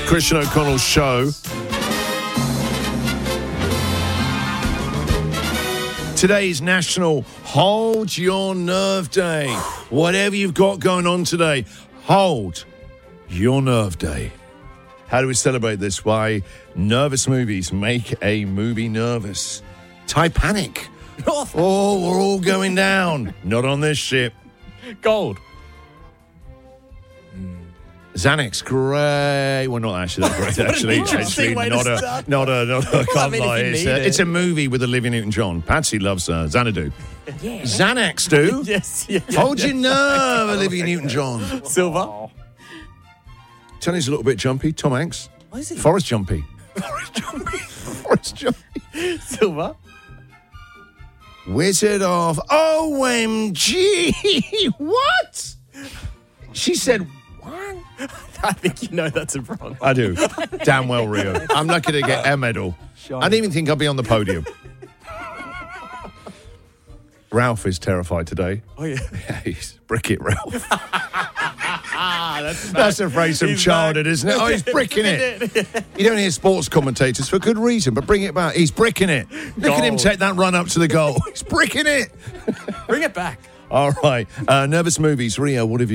Christian O'Connell's show. Today is National Hold Your Nerve Day. Whatever you've got going on today, hold your nerve day. How do we celebrate this? Why nervous movies make a movie nervous. Titanic. Oh, we're all going down. Not on this ship. Gold. Xanax, great. Well, not actually that great, actually. Interesting way to start. I can't lie. if you need It's a movie with Olivia Newton-John. Patsy loves Xanadu. Yeah. Xanax, do? Yes. Hold your nerve, Olivia Newton-John. Silver. Tell us a little bit jumpy. Tom Hanks. What is it? Forrest Jumpy. Forrest Jumpy. Silver. Wizard of OMG. What? She said, what? I think you know that's wrong. I do. Damn well, Rio. I'm lucky to get a medal. I didn't even think I'd be on the podium. Ralph is terrified today. Oh, yeah. Yeah, he's bricking Ralph. That's a phrase from childhood, isn't it? Oh, he's bricking it. You don't hear sports commentators for good reason, but bring it back. He's bricking it. Look at him take that run up to the goal. He's bricking it. Bring it back. All right. Nervous movies. Rio, what have you